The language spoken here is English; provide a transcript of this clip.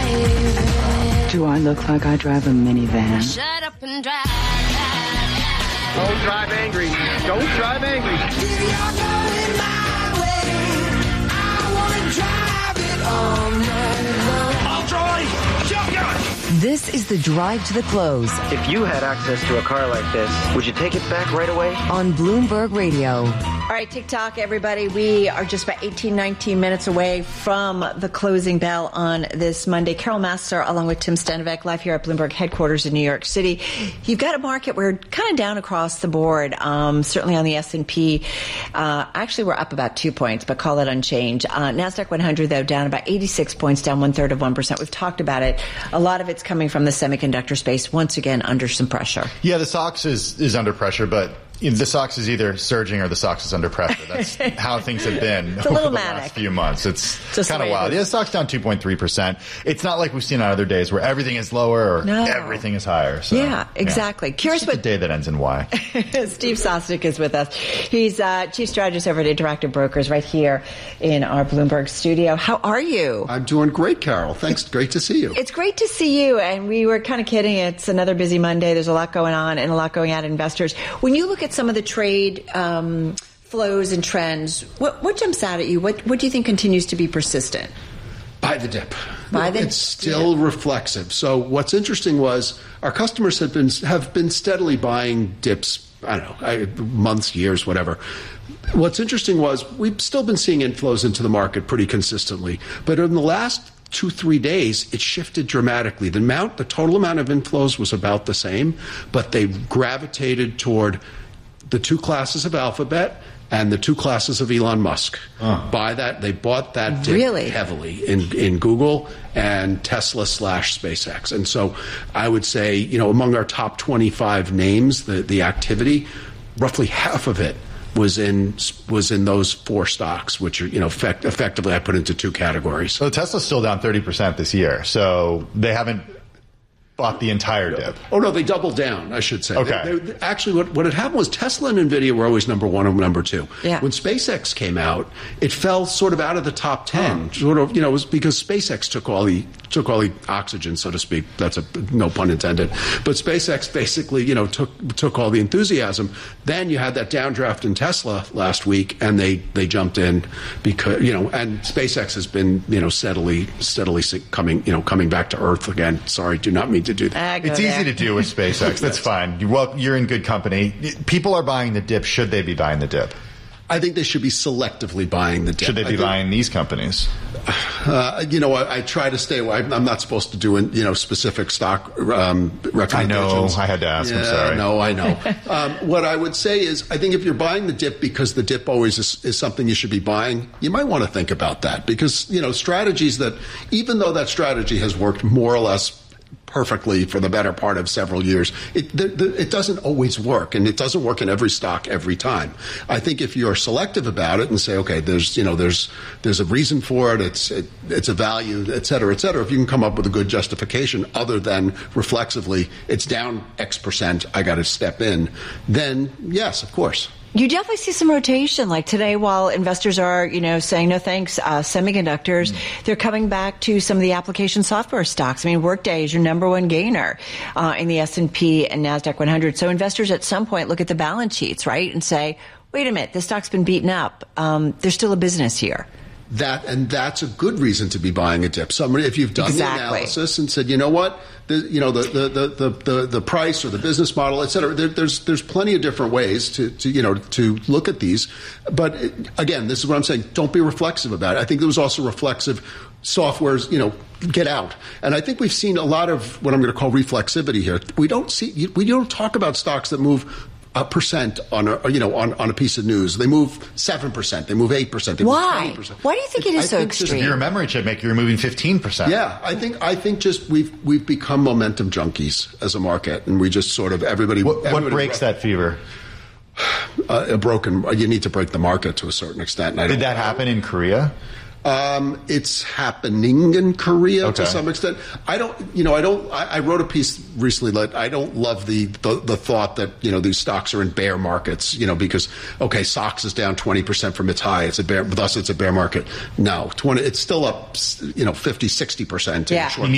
Do I look like I drive a minivan? Shut up and drive. Don't drive angry. Don't drive angry. I'll drive. Shotgun. This is the Drive to the Close If you had access to a car like this, would you take it back right away? on Bloomberg Radio. All right, TikTok, everybody. We are just about 18, 19 minutes away from the closing bell on this Monday. Carol Massar, along with Tim Stenovec, live here at Bloomberg headquarters in New York City. You've got a market where kind of down across the board, certainly on the S&P. Actually, we're up about 2 points, but call it unchanged. NASDAQ 100, though, down about 86 points, down 1/3 of 1%. We've talked about it. A lot of it's coming from the semiconductor space, once again, under some pressure. Yeah, the SOX is under pressure, but the SOX is either surging or the SOX is under pressure. That's how things have been over the last few months. It's kind of wild. Yeah, the SOX down 2.3%. It's not like we've seen on other days where everything is lower or everything is higher. So, yeah, exactly. Curious what the day that ends in Y. Steve Sosnick is with us. He's chief strategist over at Interactive Brokers right here in our Bloomberg studio. How are you? I'm doing great, Carol. Thanks. Great to see you. It's great to see you. And we were kind of kidding. It's another busy Monday. There's a lot going on and a lot going out at investors. When you look at some of the trade flows and trends, what jumps out at you? What do you think continues to be persistent? Buy the dip. It's still reflexive. So what's interesting was our customers have been steadily buying dips. I don't know, months, years, whatever. What's interesting was we've still been seeing inflows into the market pretty consistently, but in the last 2-3 days, it shifted dramatically. The total amount of inflows was about the same, but they gravitated toward the two classes of Alphabet and the two classes of Elon Musk. They bought that dip heavily in Google and Tesla / SpaceX. And so I would say, among our top 25 names, the activity, roughly half of it was in those four stocks, which are, effectively I put into two categories. So Tesla's still down 30% this year. So they haven't bought the entire dip. Oh, no, they doubled down, I should say. Okay. Actually, what had happened was Tesla and NVIDIA were always number one and number two. Yeah. When SpaceX came out, it fell sort of out of the top 10. It was because SpaceX took all the oxygen, so to speak. That's no pun intended. But SpaceX basically, took all the enthusiasm. Then you had that downdraft in Tesla last week, and they jumped in because, and SpaceX has been, steadily coming back to earth again. Sorry, do not mean to do that. It's easy to do with SpaceX. That's fine. You're in good company. People are buying the dip. Should they be buying the dip? I think they should be selectively buying the dip. Should they be buying these companies? I try to stay away. I'm not supposed to do specific stock recommendations. I know. I had to ask. I'm sorry. No, I know. What I would say is I think if you're buying the dip because the dip always is something you should be buying, you might want to think about that because, strategies that, even though that strategy has worked more or less perfectly for the better part of several years, it doesn't always work, and it doesn't work in every stock every time. I think if you're selective about it and say, okay, there's a reason for it, it's a value, et cetera, if you can come up with a good justification other than reflexively, it's down X%, I got to step in, then yes, of course. You definitely see some rotation. Like today, while investors are, saying no thanks, semiconductors, they're coming back to some of the application software stocks. I mean, Workday is your number one gainer in the S&P and NASDAQ 100. So investors at some point look at the balance sheets, right, and say, wait a minute, this stock's been beaten up. There's still a business here. That's a good reason to be buying a dip. If you've done the analysis and said, you know what, the price or the business model, et cetera, there's plenty of different ways to look at these. But again, this is what I'm saying. Don't be reflexive about it. I think there was also reflexive software's, get out. And I think we've seen a lot of what I'm going to call reflexivity here. We don't talk about stocks that move a percent on a piece of news. They move 7%. They move 8%. They Why? move 20%. Why do you think it is so extreme? If you're a memory chip maker, you're moving 15%. Yeah, I think just we've become momentum junkies as a market, and we just sort of everybody. What breaks that fever? You need to break the market to a certain extent. Did that happen in Korea? It's happening in Korea to some extent. I wrote a piece recently that I don't love the thought that, these stocks are in bear markets, because, SOX is down 20% from its high. Thus it's a bear market. No, it's still up, 50, 60%. Yeah. In short